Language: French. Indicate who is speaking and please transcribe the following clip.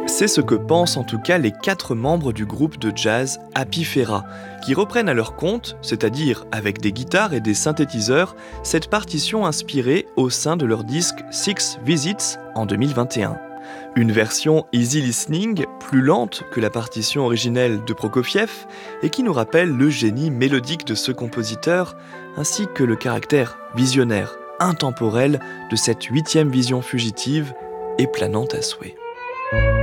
Speaker 1: C'est ce que pensent en tout cas les 4 membres du groupe de jazz Apifera, qui reprennent à leur compte, c'est-à-dire avec des guitares et des synthétiseurs, cette partition inspirée au sein de leur disque Six Visits en 2021. Une version easy listening, plus lente que la partition originelle de Prokofiev, et qui nous rappelle le génie mélodique de ce compositeur, ainsi que le caractère visionnaire, intemporel de cette 8e vision fugitive et planante à souhait.